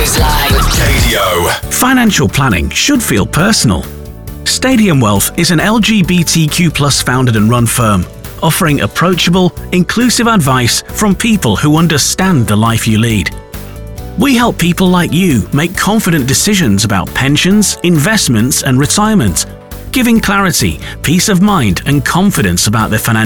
Coastline. KDO. Financial planning should feel personal. Stadium Wealth is an LGBTQ+ founded and run firm, offering approachable, inclusive advice from people who understand the life you lead. We help people like you make confident decisions about pensions, investments, and retirement, giving clarity, peace of mind, and confidence about their financial